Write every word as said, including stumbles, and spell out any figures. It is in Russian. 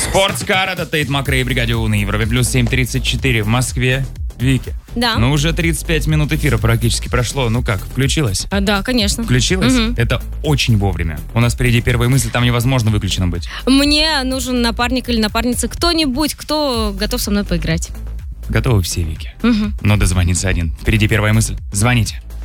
Спортскар, это Тейт Макрей, Бригадио на Европе плюс семь тридцать четыре в Москве. Вики. Да. Ну, уже тридцать пять минут эфира практически прошло. Ну как, включилась? А, да, конечно. Включилась? Угу. Это очень вовремя. У нас впереди первая мысль, там невозможно выключено быть. Мне нужен напарник или напарница, кто-нибудь, кто готов со мной поиграть. Готовы все, Вики. Угу. Но дозвониться один. Впереди первая мысль. Звоните.